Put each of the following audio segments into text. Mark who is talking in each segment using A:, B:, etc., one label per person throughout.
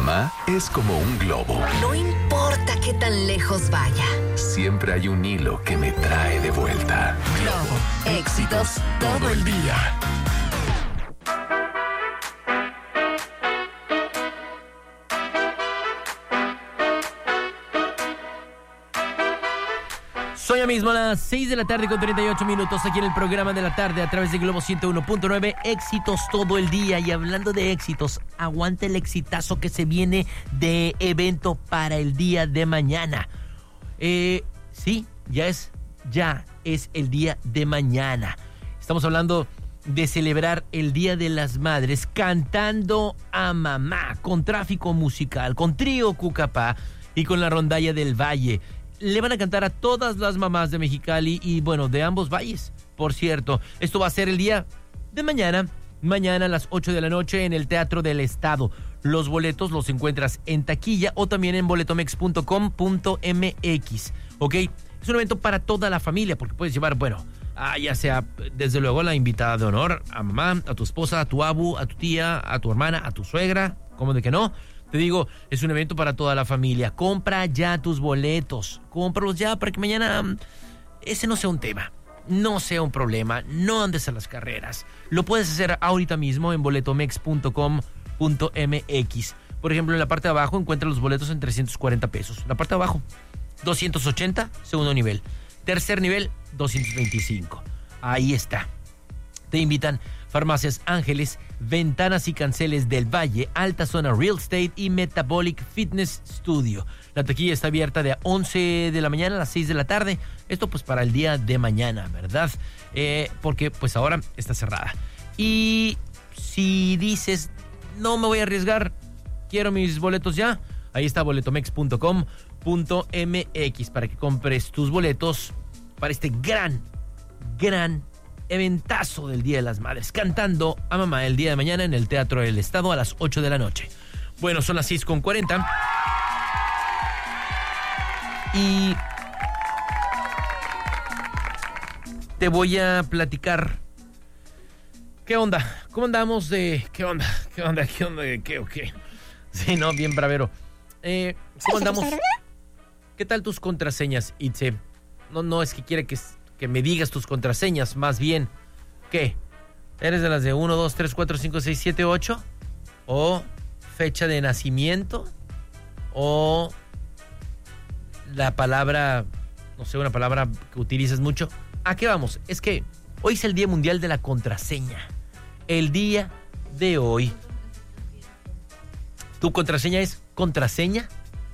A: Mamá es como un globo.
B: No importa qué tan lejos vaya.
A: Siempre hay un hilo que me trae de vuelta.
B: Globo, éxitos todo el día.
C: Soy ya mismo a las 6 de la tarde con 38 minutos aquí en el programa de la tarde a través de Globo 101.9, éxitos todo el día. Y hablando de éxitos, aguante el exitazo que se viene de evento para el día de mañana. Sí, ya es el día de mañana. Estamos hablando de celebrar el Día de las Madres cantando a mamá, con tráfico musical, con Trío Cucapá y con la Rondalla del Valle. Le van a cantar a todas las mamás de Mexicali y, bueno, de ambos valles, por cierto. Esto va a ser el día de mañana a las 8 de la noche en el Teatro del Estado. Los boletos los encuentras en taquilla o también en boletomex.com.mx, ¿ok? Es un evento para toda la familia porque puedes llevar, ya sea, desde luego, la invitada de honor, a mamá, a tu esposa, a tu abu, a tu tía, a tu hermana, a tu suegra, ¿cómo de que no? Te digo, es un evento para toda la familia. Compra ya tus boletos. Cómpralos ya para que mañana ese no sea un tema, no sea un problema, no andes a las carreras. Lo puedes hacer ahorita mismo en boletomex.com.mx. Por ejemplo, en la parte de abajo encuentras los boletos en 340 pesos. La parte de abajo, 280, segundo nivel. Tercer nivel, 225. Ahí está. Te invitan Farmacias Ángeles, Ventanas y Canceles del Valle, Alta Zona Real Estate y Metabolic Fitness Studio. La taquilla está abierta de 11 de la mañana a las 6 de la tarde. Esto pues para el día de mañana, ¿verdad? Porque pues ahora está cerrada. Y si dices, no me voy a arriesgar, quiero mis boletos ya, ahí está boletomex.com.mx para que compres tus boletos para este gran eventazo del Día de las Madres, cantando a mamá el día de mañana en el Teatro del Estado a las 8 de la noche. Bueno, son las 6:40. Y te voy a platicar. ¿Qué onda? ¿Cómo andamos de qué onda? ¿Qué onda? ¿De qué o qué? Sí, no, bien bravero. ¿Cómo andamos? ¿Qué tal tus contraseñas, Itze? No es que quiere que me digas tus contraseñas, más bien, ¿qué? ¿Eres de las de 1, 2, 3, 4, 5, 6, 7, 8? ¿O fecha de nacimiento? ¿O la palabra, no sé, una palabra que utilizas mucho? ¿A qué vamos? Es que hoy es el Día Mundial de la Contraseña. El día de hoy. ¿Tu contraseña es contraseña?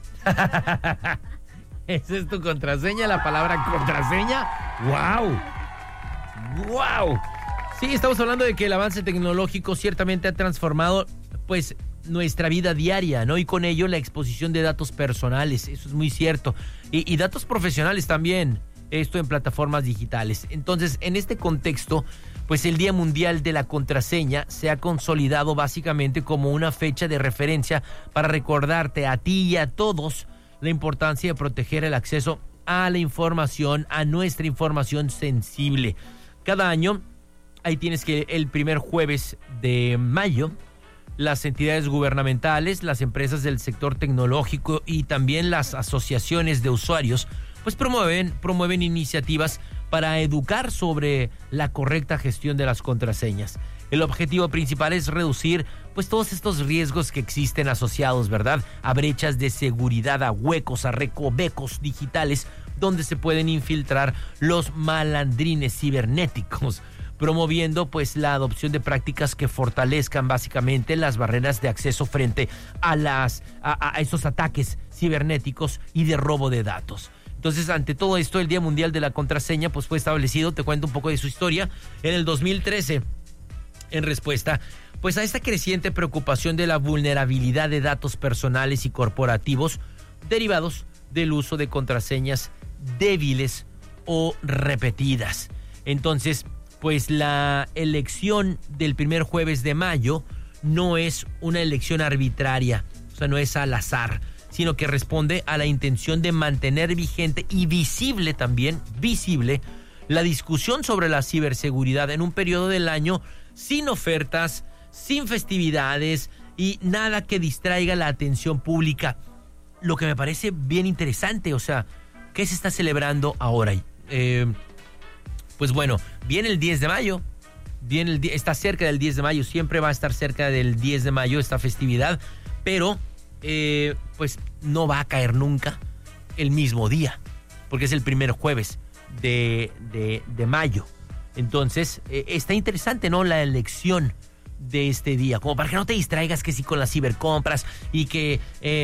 C: ¿Esa es tu contraseña, la palabra contraseña? ¡Wow! ¡Wow! Sí, estamos hablando de que el avance tecnológico ciertamente ha transformado, pues, nuestra vida diaria, ¿no? Y con ello la exposición de datos personales, eso es muy cierto. Y datos profesionales también, esto en plataformas digitales. Entonces, en este contexto, pues el Día Mundial de la Contraseña se ha consolidado básicamente como una fecha de referencia para recordarte a ti y a todos la importancia de proteger el acceso a la información, a nuestra información sensible. Cada año, ahí tienes que el primer jueves de mayo, las entidades gubernamentales, las empresas del sector tecnológico y también las asociaciones de usuarios, pues promueven iniciativas para educar sobre la correcta gestión de las contraseñas. El objetivo principal es reducir pues todos estos riesgos que existen asociados, ¿verdad? A brechas de seguridad, a huecos, a recovecos digitales donde se pueden infiltrar los malandrines cibernéticos, promoviendo pues la adopción de prácticas que fortalezcan básicamente las barreras de acceso frente a esos ataques cibernéticos y de robo de datos. Entonces, ante todo esto, el Día Mundial de la Contraseña pues fue establecido, te cuento un poco de su historia, en el 2013, en respuesta pues a esta creciente preocupación de la vulnerabilidad de datos personales y corporativos derivados del uso de contraseñas débiles o repetidas. Entonces, pues la elección del primer jueves de mayo no es una elección arbitraria, o sea, no es al azar, sino que responde a la intención de mantener vigente y visible la discusión sobre la ciberseguridad en un periodo del año sin ofertas, sin festividades y nada que distraiga la atención pública. Lo que me parece bien interesante, o sea, ¿qué se está celebrando ahora? Pues bueno, viene el 10 de mayo, está cerca del 10 de mayo, siempre va a estar cerca del 10 de mayo esta festividad, pero pues no va a caer nunca el mismo día, porque es el primer jueves de mayo. Entonces, está interesante, ¿no? La elección de este día, como para que no te distraigas que sí con las cibercompras y que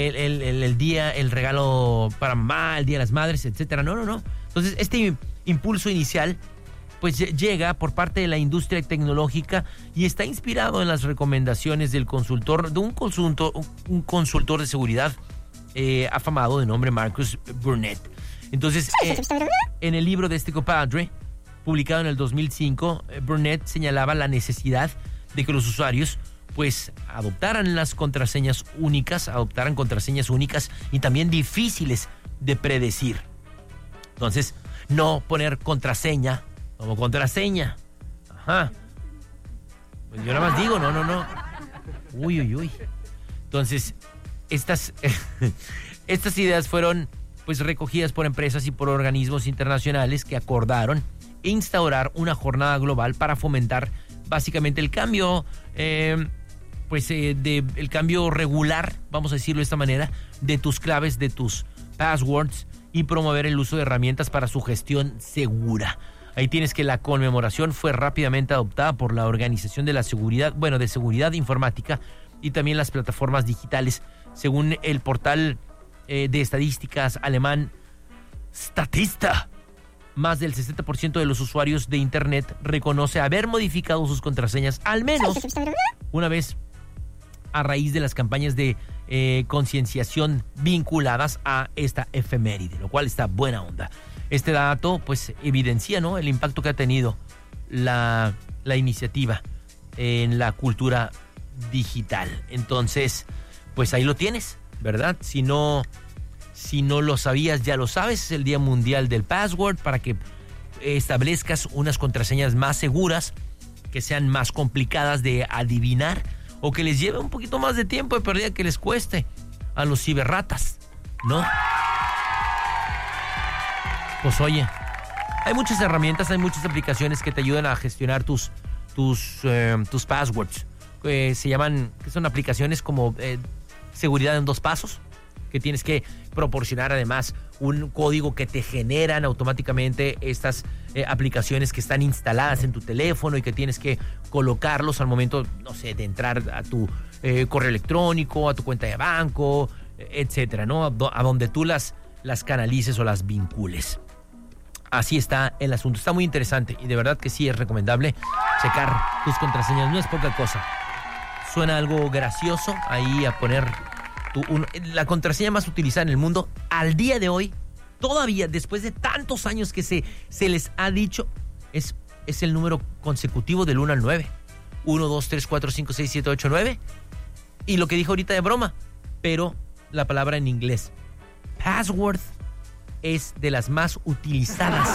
C: el regalo para mamá, el Día de las Madres, etcétera. No. Entonces, este impulso inicial pues llega por parte de la industria tecnológica y está inspirado en las recomendaciones del un consultor de seguridad afamado de nombre Marcus Burnett. Entonces, en el libro de este compadre, publicado en el 2005, Burnett señalaba la necesidad de que los usuarios pues adoptaran contraseñas únicas y también difíciles de predecir. Entonces, no poner contraseña como contraseña. Ajá. Pues yo nada más digo, no. Uy. Entonces, estas ideas fueron pues recogidas por empresas y por organismos internacionales que acordaron instaurar una jornada global para fomentar básicamente el cambio, el cambio regular, vamos a decirlo de esta manera, de tus claves, de tus passwords y promover el uso de herramientas para su gestión segura. Ahí tienes que la conmemoración fue rápidamente adoptada por la Organización de Seguridad Informática y también las plataformas digitales, según el portal de estadísticas alemán Statista. Más del 60% de los usuarios de Internet reconoce haber modificado sus contraseñas al menos una vez a raíz de las campañas de concienciación vinculadas a esta efeméride, lo cual está buena onda. Este dato pues evidencia, ¿no?, el impacto que ha tenido la iniciativa en la cultura digital. Entonces, pues ahí lo tienes, ¿verdad? Si no lo sabías, ya lo sabes. Es el Día Mundial del Password para que establezcas unas contraseñas más seguras, que sean más complicadas de adivinar o que les lleve un poquito más de tiempo de pérdida, que les cueste a los ciberratas, ¿no? Pues oye, hay muchas herramientas, hay muchas aplicaciones que te ayudan a gestionar tus passwords. Que son aplicaciones como seguridad en 2 pasos, que tienes que proporcionar además un código que te generan automáticamente estas aplicaciones que están instaladas en tu teléfono y que tienes que colocarlos al momento, no sé, de entrar a tu correo electrónico, a tu cuenta de banco, etcétera, ¿no? A donde tú las canalices o las vincules. Así está el asunto. Está muy interesante y de verdad que sí es recomendable checar tus contraseñas. No es poca cosa. Suena algo gracioso ahí a poner la contraseña más utilizada en el mundo al día de hoy, todavía después de tantos años que se les ha dicho, es el número consecutivo del 1 al 9. 1, 2, 3, 4, 5, 6, 7, 8, 9. Y lo que dijo ahorita de broma, pero la palabra en inglés, password, es de las más utilizadas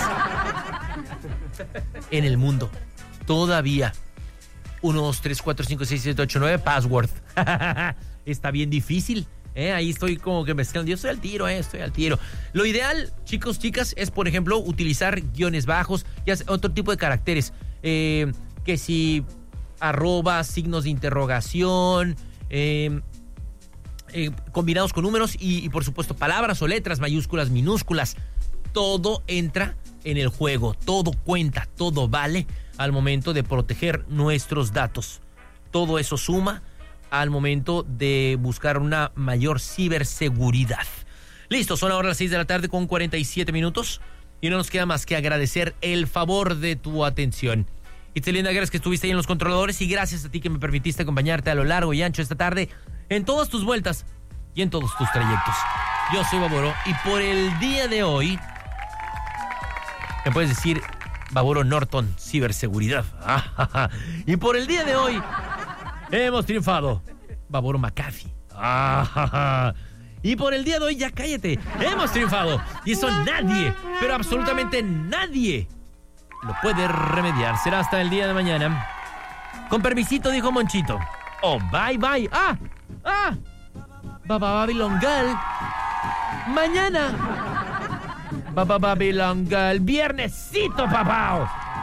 C: en el mundo. Todavía. 1, 2, 3, 4, 5, 6, 7, 8, 9, password. Está bien difícil. Ahí estoy como que mezclando. Yo estoy al tiro. Lo ideal, chicos, chicas, es, por ejemplo, utilizar guiones bajos, ya otro tipo de caracteres. Que si arroba, signos de interrogación, combinados con números y, por supuesto, palabras o letras, mayúsculas, minúsculas. Todo entra en el juego. Todo cuenta, todo vale al momento de proteger nuestros datos. Todo eso suma al momento de buscar una mayor ciberseguridad. Listo, son ahora las 6 de la tarde con 47 minutos y no nos queda más que agradecer el favor de tu atención. Itzelinda, gracias que estuviste ahí en los controladores y gracias a ti que me permitiste acompañarte a lo largo y ancho esta tarde en todas tus vueltas y en todos tus trayectos. Yo soy Baboro y por el día de hoy me puedes decir Baboro Norton, ciberseguridad. Y por el día de hoy hemos triunfado. Baboro McAfee. Y por el día de hoy, ya cállate, hemos triunfado. Y eso nadie, pero absolutamente nadie lo puede remediar. Será hasta el día de mañana. Con permisito, dijo Monchito. o bye bye. Baba Babylon Girl. Mañana. Baba Babylon Girl. Viernesito, papá.